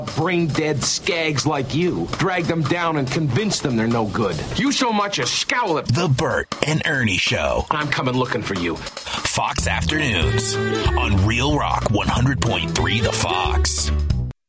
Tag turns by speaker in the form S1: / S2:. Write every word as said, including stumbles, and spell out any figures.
S1: brain-dead skags like you. Drag them down and convince them they're no good. You so much as scowl at
S2: The Bert and Ernie Show.
S1: I'm coming looking for you.
S2: Fox Afternoons on Real Rock one hundred point three The Fox.